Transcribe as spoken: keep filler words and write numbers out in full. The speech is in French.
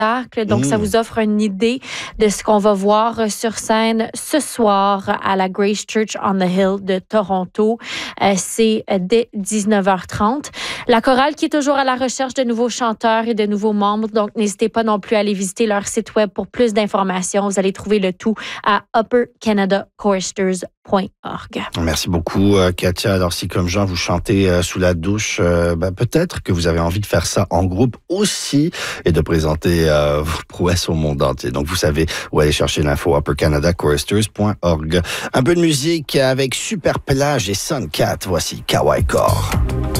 Donc, mmh. ça vous offre une idée de ce qu'on va voir sur scène ce soir à la Grace Church on the Hill de Toronto. Euh, c'est dès dix-neuf heures trente. La chorale qui est toujours à la recherche de nouveaux chanteurs et de nouveaux membres. Donc, n'hésitez pas non plus à aller visiter leur site web pour plus d'informations. Vous allez trouver le tout à upper canada choristers point org. Merci beaucoup, Katia. Alors, si comme Jean, vous chantez euh, sous la douche, euh, ben, peut-être que vous avez envie de faire ça en groupe aussi et de présenter euh, vos prouesses au monde entier. Donc, vous savez où aller chercher l'info, upper canada choristers point org. Un peu de musique avec Super Plage et Suncat. Voici Kawaii Core.